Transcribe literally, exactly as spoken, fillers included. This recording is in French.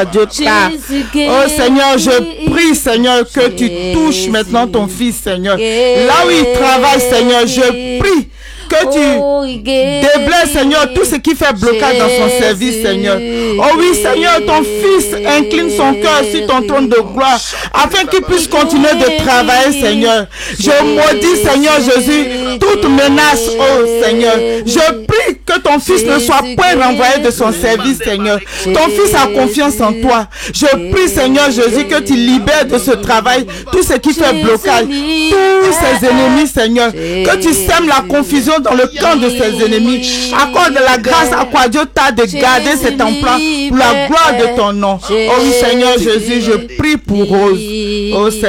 Dieu tard. Oh Seigneur, je prie Seigneur que tu touches maintenant ton fils Seigneur. Là où il travaille Seigneur, je prie que tu déblaies, Seigneur, tout ce qui fait blocage dans son service, Seigneur. Oh oui, Seigneur, ton fils incline son cœur sur ton trône de gloire afin qu'il puisse continuer de travailler, Seigneur. Je maudis, Seigneur Jésus, toute menace, oh Seigneur. Je prie que ton fils ne soit point renvoyé de son service, Seigneur. Ton fils a confiance en toi. Je prie, Seigneur Jésus, que tu libères de ce travail tout ce qui fait blocage, tous ses ennemis, Seigneur. Que tu sèmes la confusion dans le camp de ses ennemis. Accorde la grâce à quoi Dieu t'a de garder cet emploi pour la gloire de ton nom. Oh oui, Seigneur Jésus, je prie pour Rose. Oh Seigneur.